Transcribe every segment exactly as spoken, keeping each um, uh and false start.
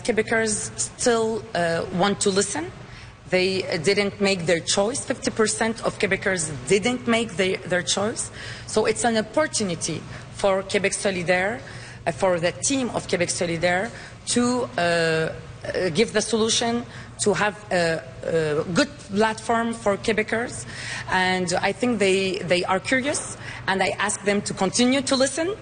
Quebecers still uh, want to listen. They didn't make their choice. fifty percent of Quebecers didn't make their, their choice. So it's an opportunity for Québec Solidaire, uh, for the team of Québec Solidaire, to uh, uh, give the solution, to have a, a good platform for Quebecers. And I think they, they are curious, and I ask them to continue to listen.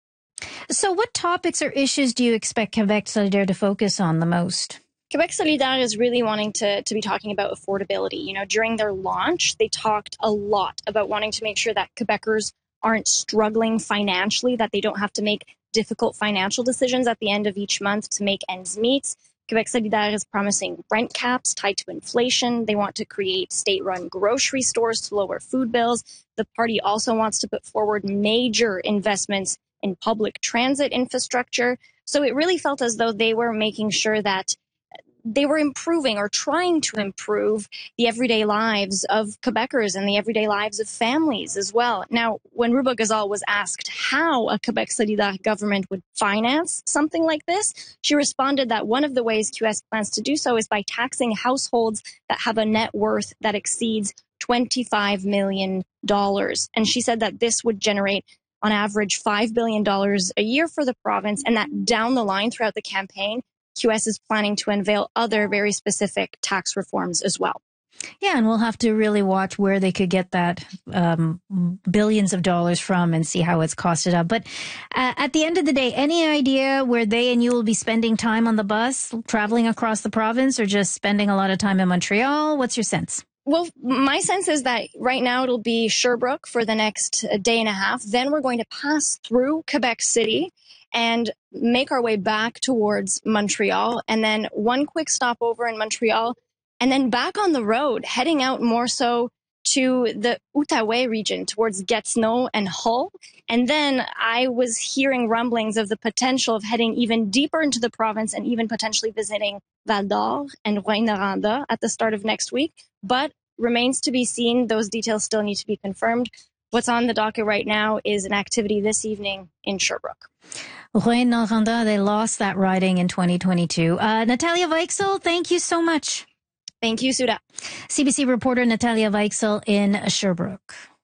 So what topics or issues do you expect Québec Solidaire to focus on the most? Québec Solidaire is really wanting to, to be talking about affordability. You know, during their launch, they talked a lot about wanting to make sure that Quebecers aren't struggling financially, that they don't have to make difficult financial decisions at the end of each month to make ends meet. Québec Solidaire is promising rent caps tied to inflation. They want to create state-run grocery stores to lower food bills. The party also wants to put forward major investments in public transit infrastructure. So it really felt as though they were making sure that they were improving or trying to improve the everyday lives of Quebecers and the everyday lives of families as well. Now, when Rouba Gazal was asked how a Québec Solidaire government would finance something like this, she responded that one of the ways Q S plans to do so is by taxing households that have a net worth that exceeds twenty-five million dollars. And she said that this would generate on average five billion dollars a year for the province, and that down the line throughout the campaign, Q S is planning to unveil other very specific tax reforms as well. Yeah, and we'll have to really watch where they could get that um, billions of dollars from and see how it's costed up. But uh, at the end of the day, any idea where they and you will be spending time on the bus, traveling across the province, or just spending a lot of time in Montreal? What's your sense? Well, my sense is that right now it'll be Sherbrooke for the next day and a half. Then we're going to pass through Quebec City and make our way back towards Montreal. And then one quick stopover in Montreal, and then back on the road, heading out more so to the Outaouais region, towards Gatineau and Hull. And then I was hearing rumblings of the potential of heading even deeper into the province and even potentially visiting Val-d'Or and Rouyn-Noranda at the start of next week. But remains to be seen. Those details still need to be confirmed. What's on the docket right now is an activity this evening in Sherbrooke. Rouyn-Noranda, they lost that riding in twenty twenty-two. Uh, Natalia Weichsel, thank you so much. Thank you, Suda. C B C reporter Natalia Weichsel in Sherbrooke.